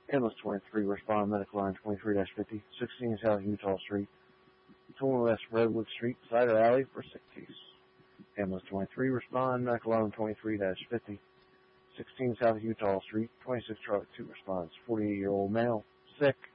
Ambulance 23, respond medical line 23-50, 16 South Utah Street, 20 West Redwood Street, Cider Alley for sick case. Ambulance 23, respond medical line 23-50, 16 South Utah Street, 26 Charlotte 2 responds, 48-year-old male, sick,